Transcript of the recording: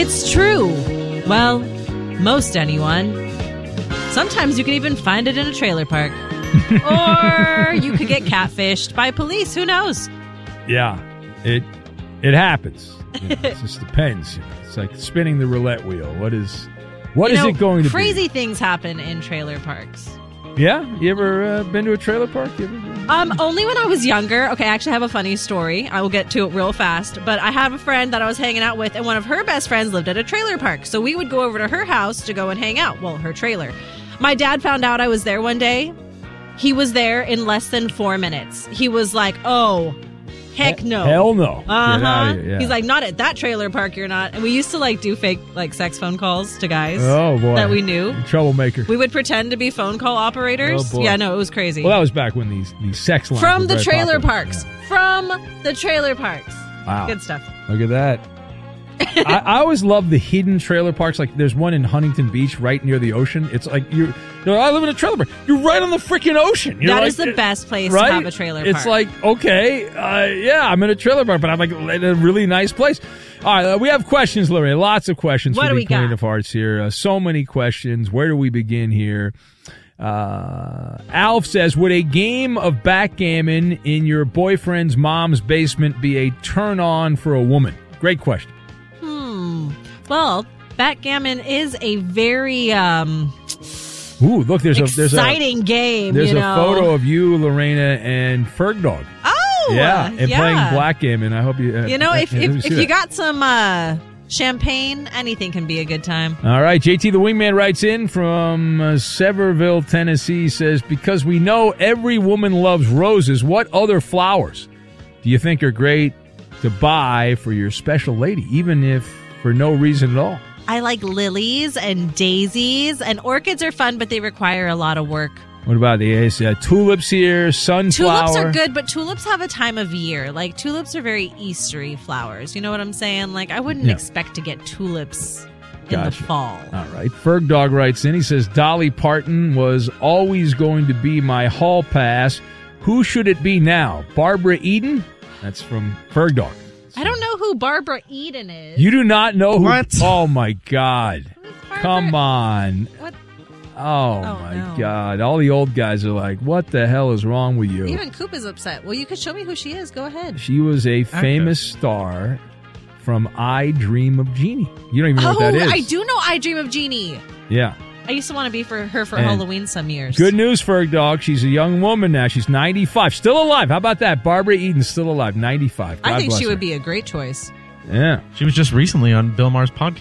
It's true. Well, most anyone. Sometimes you can even find it in a trailer park. Or you could get catfished by police. Who knows? Yeah, it happens. It just depends. It's like spinning the roulette wheel. What is it going to be? Crazy things happen in trailer parks. Yeah? You ever been to a trailer park? Only when I was younger. Okay, I actually have a funny story. I will get to it real fast. But I have a friend that I was hanging out with, and one of her best friends lived at a trailer park. So we would go over to her house to go and hang out. Well, her trailer. My dad found out I was there one day. He was there in less than 4 minutes. He was like, oh, heck no. Hell no. Uh-huh. Yeah. He's like, not at that trailer park, you're not. And we used to do fake sex phone calls to guys oh, boy. that we knew. Troublemaker. We would pretend to be phone call operators. Oh, boy. Yeah, no, it was crazy. Well, that was back when these sex lines From were the very trailer popular. parks. Yeah. From the trailer parks. Wow. Good stuff. Look at that. I always love the hidden trailer parks. Like there's one in Huntington Beach right near the ocean. It's like I live in a trailer park. You're right on the freaking ocean. That is the best place to have a trailer park. It's like, okay, yeah, I'm in a trailer park, but I'm in a really nice place. All right, we have questions, Lorraine. Lots of questions What for do the we got? Queen of Hearts here. So many questions. Where do we begin here? Alf says, would a game of backgammon in your boyfriend's mom's basement be a turn on for a woman? Great question. Well, backgammon is a very Ooh, look, there's exciting game. There's a photo of you, Lorena, and Ferg Dog. Oh, yeah, and playing backgammon. I hope you. If you got some champagne, anything can be a good time. All right, JT the Wingman writes in from Sevierville, Tennessee. Says, because we know every woman loves roses, what other flowers do you think are great to buy for your special lady, even if for no reason at all? I like lilies and daisies, and orchids are fun, but they require a lot of work. What about the tulips here, sunflower? Tulips are good, but tulips have a time of year. Tulips are very Eastery flowers. You know what I'm saying? I wouldn't expect to get tulips in the fall. All right. Ferg Dog writes in. He says, Dolly Parton was always going to be my hall pass. Who should it be now? Barbara Eden? That's from Ferg Dog. I don't know who Barbara Eden is. You do not know who? What? Oh, my God. Come on. What? Oh my God. All the old guys are like, what the hell is wrong with you? Even Coop is upset. Well, you could show me who she is. Go ahead. She was a famous star from I Dream of Jeannie. You don't even know what that is. I do know I Dream of Jeannie. Yeah. I used to want to be for her for Halloween some years. Good news, Ferg Dog. She's a young woman now. She's 95. Still alive. How about that? Barbara Eden's still alive. 95. God I think bless she her. would be a great choice. Yeah. She was just recently on Bill Maher's podcast.